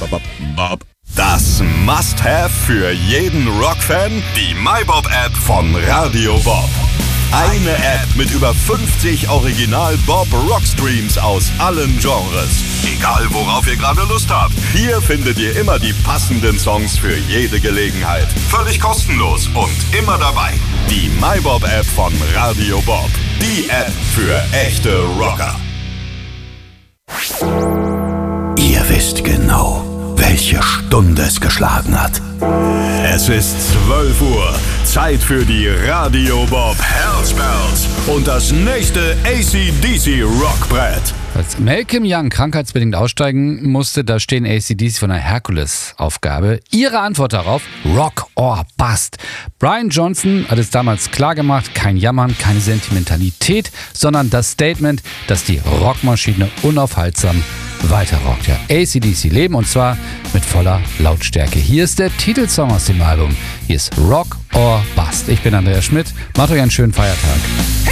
Das Must-Have für jeden Rockfan, die MyBob-App von Radio Bob. Eine App mit über 50 Original-Bob-Rockstreams aus allen Genres. Egal, worauf ihr gerade Lust habt. Hier findet ihr immer die passenden Songs für jede Gelegenheit. Völlig kostenlos und immer dabei. Die MyBob-App von Radio Bob. Die App für echte Rocker. Ihr wisst genau, welche Stunde es geschlagen hat. Es ist 12 Uhr. Zeit für die Radio Bob Hellspells und das nächste AC/DC Rockbrett. Als Malcolm Young krankheitsbedingt aussteigen musste, da stehen AC/DC vor einer Herkulesaufgabe. Ihre Antwort darauf: Rock or Bust. Brian Johnson hat es damals klar gemacht, kein Jammern, keine Sentimentalität, sondern das Statement, dass die Rockmaschine unaufhaltsam weiterrockt. Ja, AC/DC leben, und zwar mit voller Lautstärke. Hier ist der Titelsong aus dem Album. Hier ist Rock or Bust. Ich bin Andreas Schmidt. Macht euch einen schönen Feiertag.